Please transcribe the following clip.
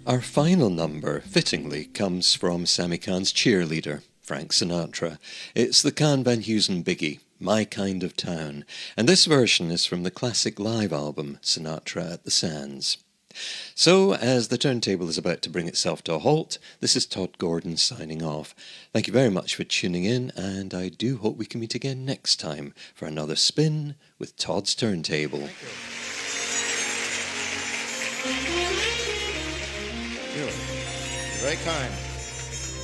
Our final number, fittingly, comes from Sammy Cahn's cheerleader, Frank Sinatra. It's the Cahn Van Heusen biggie, My Kind of Town, and this version is from the classic live album, Sinatra at the Sands. So, as the turntable is about to bring itself to a halt, this is Todd Gordon signing off. Thank you very much for tuning in, and I do hope we can meet again next time for another spin with Todd's Turntable. You're very kind.